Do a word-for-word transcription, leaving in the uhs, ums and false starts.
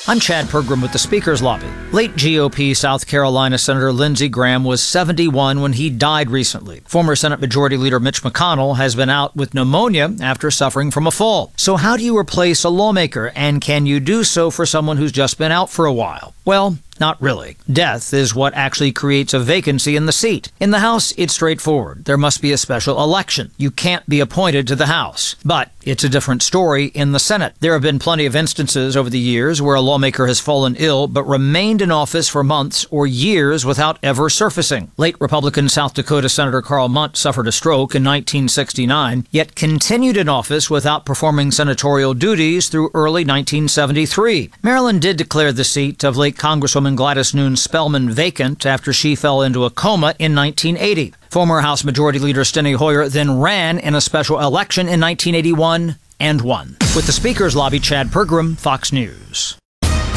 I'm Chad Pergram with the Speaker's Lobby. Late G O P South Carolina Senator Lindsey Graham was seventy-one when he died recently. Former Senate Majority Leader Mitch McConnell has been out with pneumonia after suffering from a fall. So how do you replace a lawmaker, and can you do so for someone who's just been out for a while? Well, not really. Death is what actually creates a vacancy in the seat. In the House, it's straightforward. There must be a special election. You can't be appointed to the House. But it's a different story in the Senate. There have been plenty of instances over the years where a lawmaker has fallen ill but remained in office for months or years without ever surfacing. Late Republican South Dakota Senator Carl Mundt suffered a stroke in nineteen sixty-nine, yet continued in office without performing senatorial duties through early nineteen seventy-three. Maryland did declare the seat of late Congresswoman Gladys Noon Spellman vacant after she fell into a coma in nineteen eighty. Former House Majority Leader Steny Hoyer then ran in a special election in nineteen eighty-one and won. With the Speaker's Lobby, Chad Pergram, Fox News.